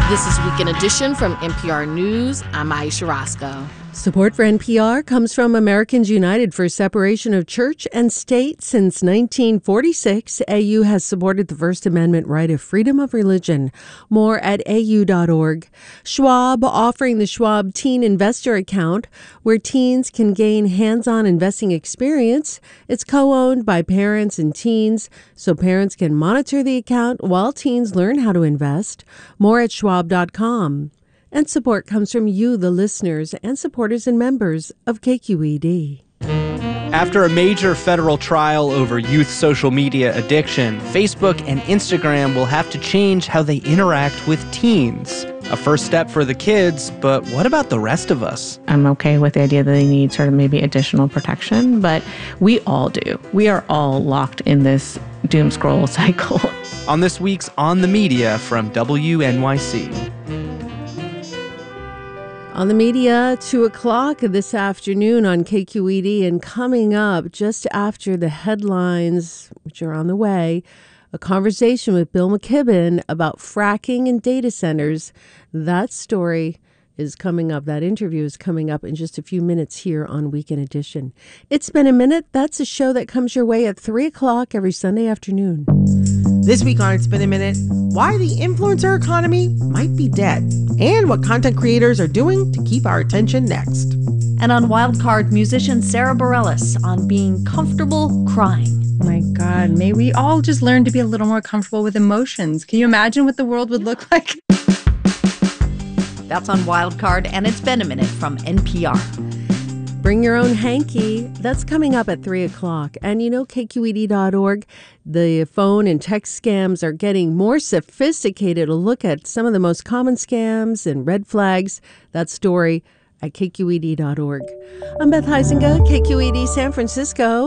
This is Weekend Edition from NPR News. I'm Aisha Roscoe. Support for NPR comes from Americans United for Separation of Church and State. Since 1946, AU has supported the First Amendment right of freedom of religion. More at au.org. Schwab offering the Schwab Teen Investor Account, where teens can gain hands-on investing experience. It's co-owned by parents and teens, so parents can monitor the account while teens learn how to invest. More at schwab.com. And support comes from you, the listeners, and supporters and members of KQED. After a major federal trial over youth social media addiction, Facebook and Instagram will have to change how they interact with teens. A first step for the kids, but what about the rest of us? I'm okay with the idea that they need sort of maybe additional protection, but we all do. We are all locked in this doom scroll cycle. On this week's On the Media from WNYC. On the Media, 2 o'clock this afternoon on KQED, and coming up just after the headlines, which are on the way, a conversation with Bill McKibben about fracking and data centers. That story is coming up. That interview is coming up in just a few minutes here on Weekend Edition. It's Been a Minute. That's a show that comes your way at 3 o'clock every Sunday afternoon. This week on It's Been a Minute, why the influencer economy might be dead, and what content creators are doing to keep our attention next. And on Wildcard, musician Sarah Bareilles on being comfortable crying. Oh my God, may we all just learn to be a little more comfortable with emotions. Can you imagine what the world would look like? That's on Wildcard, and It's Been a Minute from NPR. Bring your own hanky. That's coming up at 3 o'clock. And you know, KQED.org, the phone and text scams are getting more sophisticated. A look at some of the most common scams and red flags. That story at KQED.org. I'm Beth Heisinger, KQED San Francisco.